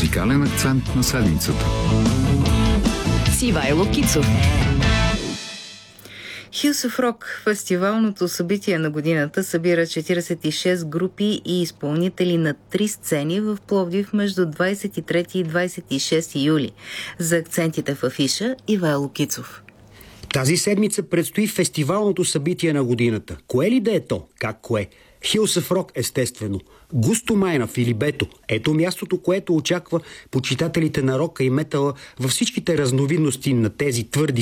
Музикален акцент на седмицата. С Ивайло Кицов. Hills of Rock, фестивалното събитие на годината, събира 46 групи и изпълнители на 3 сцени в Пловдив между 23 и 26 юли. За акцентите в афиша Ивайло Кицов. Тази седмица предстои фестивалното събитие на годината. Кое ли да е то? Как кое? Hills of Rock, естествено. Густо Майна в Илибето. Ето мястото, което очаква почитателите на рока и метала във всичките разновидности на тези твърди